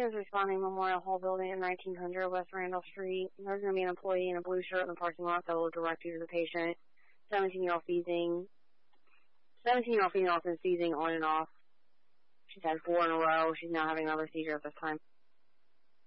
is responding Memorial Hall building at 1900 West Randolph Street. There's going to be an employee in a blue shirt in the parking lot that will direct you to the patient. 17-year-old female has been seizing on and off. She's had 4 in a row. She's now having another seizure at this time.